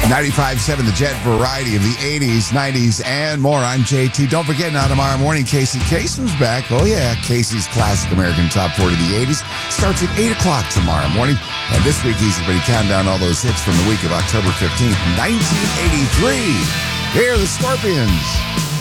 95.7 The Jet, variety of the 80s, 90s, and more. I'm JT. Don't forget, now tomorrow morning, Casey Kasem's back. Oh, yeah, Casey's Classic American Top 40 of the 80s starts at 8 o'clock tomorrow morning. And this week, he's going to count down all those hits from the week of October 15th, 1983. Here are the Scorpions.